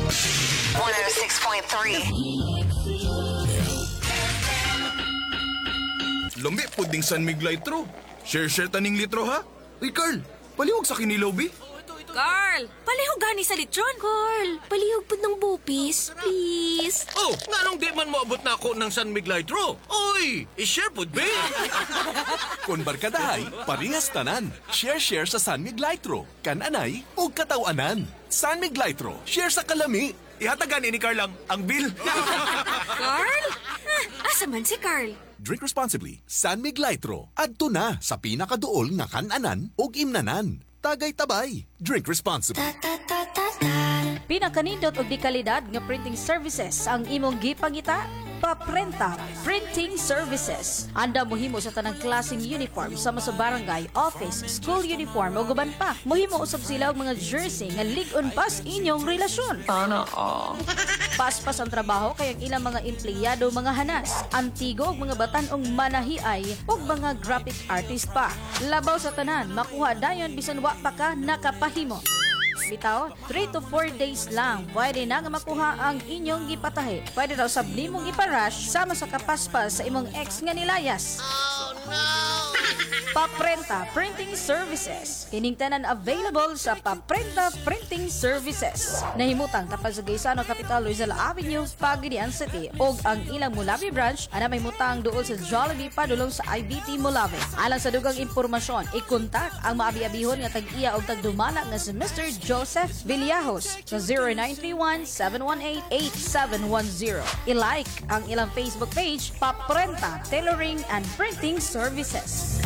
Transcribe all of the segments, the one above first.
106.3. Lambi po ding San Miguelitro. Share taning litro ha? Uy Carl, palihog sa kinilaw bi. Carl, palihog gani sa lechon. Carl, palihog po ng bupis, please. Oh, nga nung di man moabot na ako ng San Miguelitro. Oy, i-share po, be. Kung barkadahay, parehas tanan. Share sa San Miguelitro. Kananay o katawanan. San Miguelitro, share sa kalami. Ihatagan ni Carl ang bill. Carl? Asa man si Carl? Drink responsibly. San Miguelitro. Adto na sa pinakaduol nga kananan o imnanan. Tagay tabay. Drink responsibly. Pinakanindot og di kalidad nga printing services ang imong gipangita. Paprenta Printing Services. Anda mohimo sa tanang klaseng uniform sama sa barangay, office, school uniform o guban pa. Mohimo usab sila og mga jersey nga lig-on pas inyong relasyon. Paspas ang trabaho kay ang ilang mga empleyado mga hanas, antigo og mga batanong manahiay ug mga graphic artist pa. Labaw sa tanan, makuha dayon bisan wa pa ka nakapahimo. Bitaw, 3 to 4 days lang pwede na nga makuha ang inyong gipatahe. Pwede raw sabli mong iparush sama sa kapaspas sa imong ex nga nilayas. Oh no! Paprenta Printing Services. Kining tanan available sa Paprenta Printing Services. Nahimutang tapal sa Gaysano Capital Rizal Avenue, Pagadian City. Og ang ilang Mulawi branch ana may mutang duol sa Jollibee padulong sa IBT Mulawi. Alang sa dugang impormasyon, ikontak ang maabi-abihon nga tag-iya og tagdumala nga si Mr. Joseph Villajos sa 0931-718-8710. I-like ang ilang Facebook page, Paprenta Tailoring and Printing Services.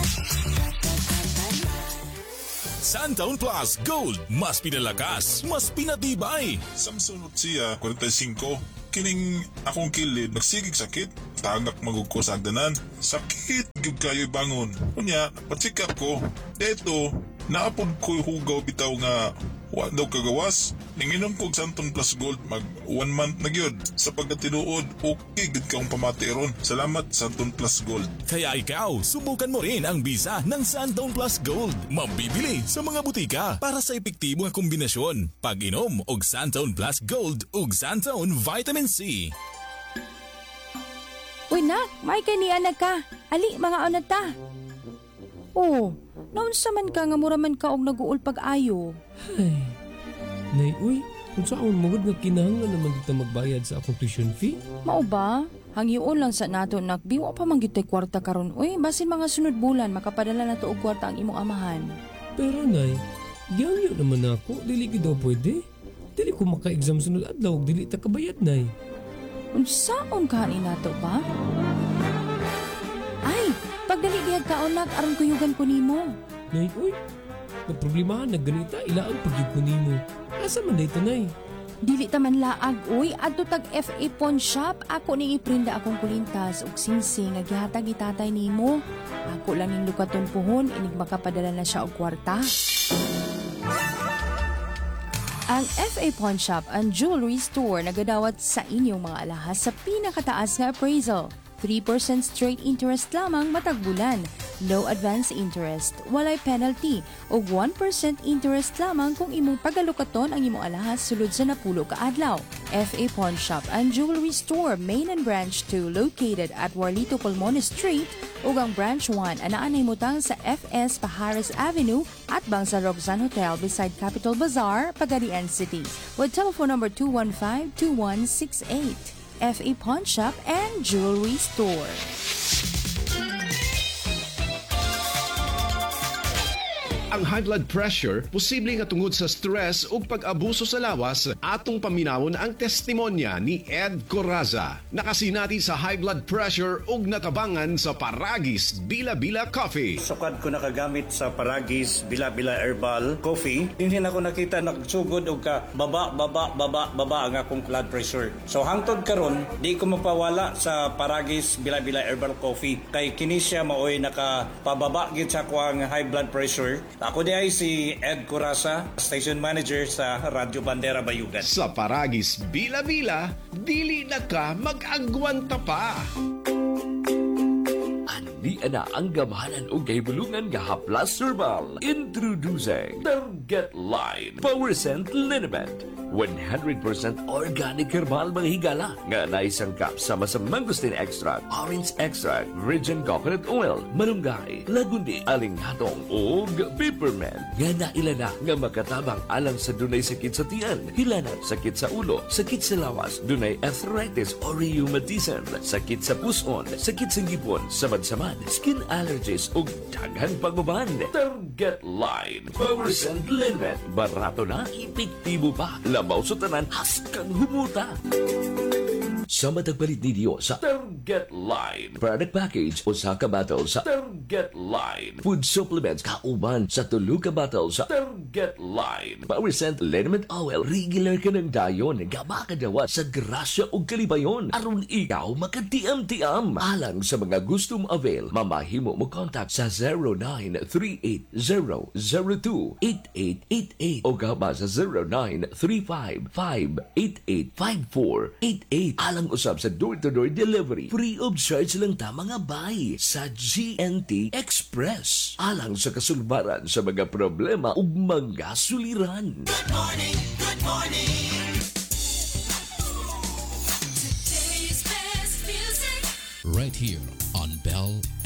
Santaon Plus Gold. Mas pinalakas, mas pinatibay. Samsung siya 45. Kining akong kilid nagsigig sakit. Tagak magugko sa agdanan. Sakit gyud kayo bangon. Unya, napatsikap ko. Deto, naapod ko hugaw bitaw nga wa daw kagawas. Ninginom ko Santon Plus Gold mag 1 month na gyud. Sa pagkatinuod, okay gid kaong pamati ron. Salamat Santon Plus Gold. Kaya ikaw, subukan mo rin ang bisa ng Santaon Plus Gold. Mabibili sa mga butika para sa epektibo nga kombinasyon. Pag-inom og Santaon Plus Gold ug Santaon Vitamin C. Uy nak, may kanianag ka. Ali, mga onad ta. Oh, naunsa man ka nga muraman ka og naguol pag-ayo. Ay, nay, uy, kung saan magod nga kinahanglan naman kita magbayad sa akong tuition fee? Mao ba? Hangyoon lang sa nato nak, biwa pa man gyud tay kwarta karon. Uy, basin mga sunod bulan makapadala na to og kwarta ang imong amahan. Pero nay, giyangyo naman ako, dili gid daw pwede. Dili ko maka-exam sunod adlaw, dili ta kabayad nay. Unsaon ka ni nato ba? Ay, pagdali diyag kaon nak aron kuyugan ko nimo. Nay, uy, nagproblemahan na ganita, ilaag pagyud ko nimo. Asa man dayto nay? Dili ta man laag, uy, adto tag FA Pawn Shop. Ako ning iprinda akong kulintas ug singsing nga gihatag itatay nimo. Ako lang ning lukaton puhon inig makapadala na siya og kwarta. Ang FA Pawn Shop and Jewelry Store nagadawat sa inyong mga alahas sa pinakataas nga appraisal. 3% straight interest lamang matag bulan. No advance interest, walay penalty, o 1% interest lamang kung imong pagalukaton ang imong alahas sulod sa napulo ka adlaw. FA Pawn Shop and Jewelry Store, Main and Branch 2, located at Warlito Pulmones Street, ug ang Branch 1 anaanay mutang sa FS Pajares Avenue at bang sa Roxanne Hotel beside Capital Bazaar, Pagadian City, with telephone number 215-2168. FA Pawn Shop and Jewelry Store. Ang high blood pressure posible nga tungod sa stress ug pag-abuso sa lawas. Atong paminawon ang testimonya ni Ed Coraza. Nakasinati sa high blood pressure ug natabangan sa Paragis Bila-Bila Coffee. Sukad ko nakagamit sa Paragis Bila-Bila Herbal Coffee. Dinhin ako nakita nagsugod og ka baba ang akong blood pressure. So hangtod karon di ko mapawala sa Paragis Bila-Bila Herbal Coffee kay kini siya maoy nakapababa gid sa kuang high blood pressure. Ako di ay si Ed Coraza, Station Manager sa Radyo Bandera Bayugan. Sa Paragis Bila-Bila, dili na ka mag-agwanta pa. Andi ana ang gamahanan o gahibulungan nga Haplas Herbal. Introducing Target Line Power Scent Liniment. 100% organic herbal mga higala nga naisangkap sama sa mangosteen extract, orange extract, virgin coconut oil, malunggay, lagundi, alinghatong ug peppermint nga nailana nga makatabang alang sa dunay sakit sa tiyan, hilanan, sakit sa ulo, sakit sa lawas, dunay arthritis o rheumatism, sakit sa puson, sakit sa ngipon, samad-samad, skin allergies ug daghan pagbaban. Target Line Powers and Limit. Barato na, epektibo pa. Labaw sa tanan, haskang humuta. Sa matagpalit ninyo sa Target Line product package o sa kabatal sa Target Line food supplements kauban sa tulo ka batal sa Target Line Power Scent Liniment Oil regular ka ng dayon gaba kadawat sa grasya o kalibayon aron ikaw makatiam-tiam alang sa mga gustong avail mamahimo mo contact sa 0938-002-8888 o gaba sa 0935-588-5488 alang usab sa door-to-door delivery. Free of charge lang ta mga bay sa GNT Express. Alang sa kasulbaran sa mga problema ug mga suliran. Good morning, good morning. Right here on Bell